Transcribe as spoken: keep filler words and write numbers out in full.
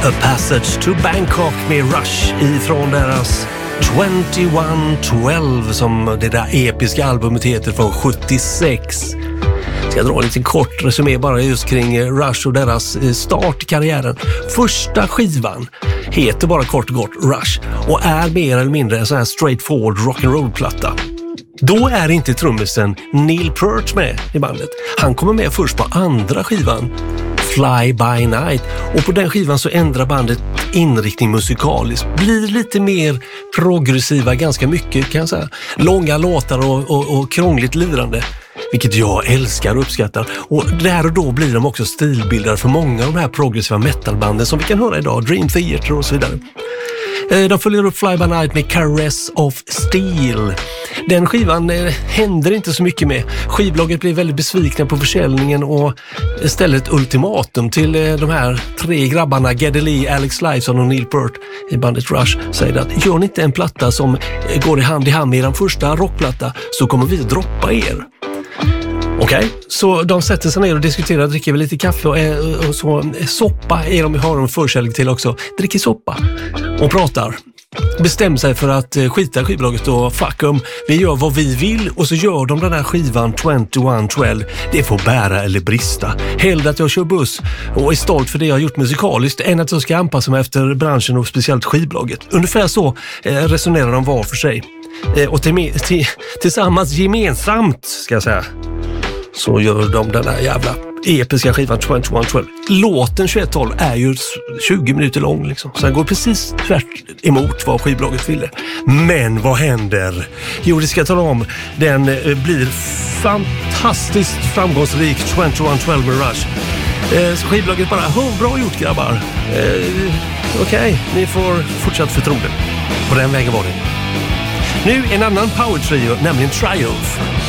A Passage to Bangkok med Rush ifrån deras tjugoett tolv som det där episka albumet heter från sjuttiosex. Jag ska dra en liten kort resumé bara just kring Rush och deras start i karriären. Första skivan heter bara kort och gott Rush och är mer eller mindre en sån här straightforward rock'n'roll-platta. Då är inte trummisen Neil Peart med i bandet. Han kommer med först på andra skivan, Fly By Night, och på den skivan så ändrar bandet inriktning musikaliskt. Blir lite mer progressiva, ganska mycket kan jag säga. Långa låtar och, och, och krångligt lirande, vilket jag älskar och uppskattar. Och där och då blir de också stilbildare för många av de här progressiva metalbanden som vi kan höra idag, Dream Theater och så vidare. De följer upp Fly By Night med Caress of Steel. Den skivan eh, händer inte så mycket med. Skivbolaget blev väldigt besvikna på försäljningen och istället ultimatum till eh, de här tre grabbarna, Geddy Lee, Alex Lifeson och Neil Peart i bandet Rush, säger att gör ni inte en platta som eh, går i hand i hand med er första rockplatta så kommer vi att droppa er. Okej, okay. Så de sätter sig ner och diskuterar, dricker väl lite kaffe och, och, och så soppa är de har en förkärlek till också. Dricker soppa och pratar. Bestämmer sig för att skita skivbolaget och fuck dem. Vi gör vad vi vill och så gör de den här skivan tjugoett tolv. Det får bära eller brista. Hellre att jag kör buss och är stolt för det jag har gjort musikaliskt än att jag ska anpassa mig efter branschen och speciellt skivbolaget. Ungefär så eh, resonerar de var för sig. Eh, och till, till, tillsammans gemensamt ska jag säga så gör de den här jävla episka skivan tjugoett tolv. Låten tjugoett tolv är ju tjugo minuter lång liksom. Så den går precis tvärt emot vad skivbolaget ville. Men vad händer? Jo, det ska jag tala om. Den blir fantastiskt framgångsrik tjugoett tolv med Rush. Eh, skivbolaget bara, oh, bra gjort grabbar. Eh, Okej, okay, ni får fortsatt förtroende. På den vägen var det. Nu en annan power trio, nämligen Triumph.